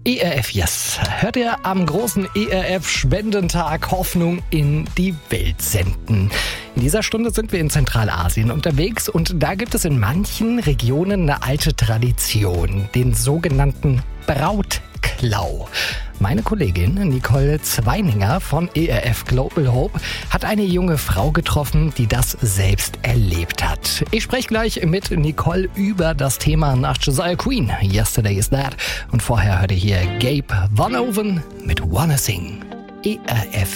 ERF Yes. Hört ihr am großen ERF-Spendentag Hoffnung in die Welt senden. In dieser Stunde sind wir in Zentralasien unterwegs und da gibt es in manchen Regionen eine alte Tradition, den sogenannten Brautklau. Meine Kollegin Nicole Zweininger von ERF Global Hope hat eine junge Frau getroffen, die das selbst erlebt hat. Ich spreche gleich mit Nicole über das Thema nach Josiah Queen, Yesterday Is That. Und vorher hört ihr hier Gabe Van Oven mit Wanna Sing. ERF